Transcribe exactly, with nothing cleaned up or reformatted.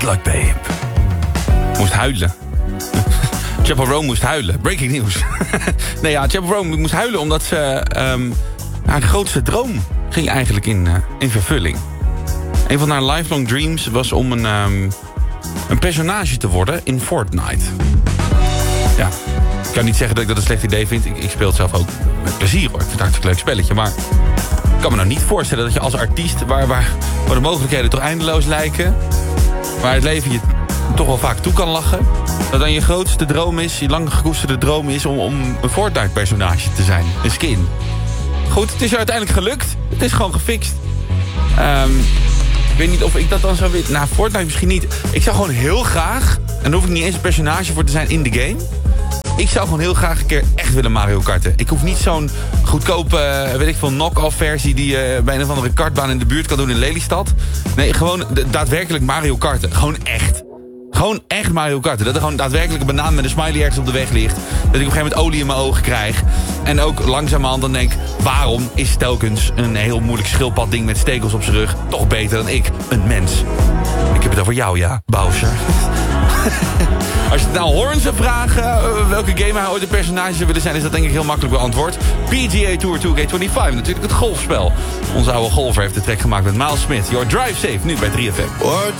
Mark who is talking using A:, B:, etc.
A: like babe. Moest huilen. Chappell Roan moest huilen. Breaking news. nee ja, Chappell Roan moest huilen omdat ze... Um, haar grootste droom ging eigenlijk in, uh, in vervulling. Een van haar lifelong dreams was om een, um, een personage te worden in Fortnite. Ja, ik kan niet zeggen dat ik dat een slecht idee vind. Ik, ik speel het zelf ook met plezier hoor. Ik vind het een hartstikke leuk spelletje. Maar ik kan me nou niet voorstellen dat je als artiest... waar, waar, waar de mogelijkheden toch eindeloos lijken... waar het leven je toch wel vaak toe kan lachen... dat dan je grootste droom is, je lang gekoesterde droom is... om, om een Fortnite-personage te zijn. Een skin. Goed, het is uiteindelijk gelukt. Het is gewoon gefixt. Um, ik weet niet of ik dat dan zou willen. Nou, Fortnite misschien niet. Ik zou gewoon heel graag... en daar hoef ik niet eens een personage voor te zijn in de game... ik zou gewoon heel graag een keer echt willen Mario karten. Ik hoef niet zo'n goedkope, weet ik veel, knock-off versie... die je bij een of andere kartbaan in de buurt kan doen in Lelystad. Nee, gewoon daadwerkelijk Mario karten. Gewoon echt. Gewoon echt Mario karten. Dat er gewoon daadwerkelijk een banaan met een smiley ergens op de weg ligt. Dat ik op een gegeven moment olie in mijn ogen krijg. En ook langzamerhand dan denk... waarom is telkens een heel moeilijk schildpad ding met stekels op zijn rug... toch beter dan ik, een mens? Ik heb het over jou, ja, Bowser. Als je het nou Horn zou vragen... Uh, welke game hij ooit een personage zou willen zijn... is dat denk ik heel makkelijk beantwoord. P G A Tour two K twenty-five, natuurlijk het golfspel. Onze oude golfer heeft de track gemaakt met Miles Smith. Your Drive Safe, nu bij drie F M.
B: What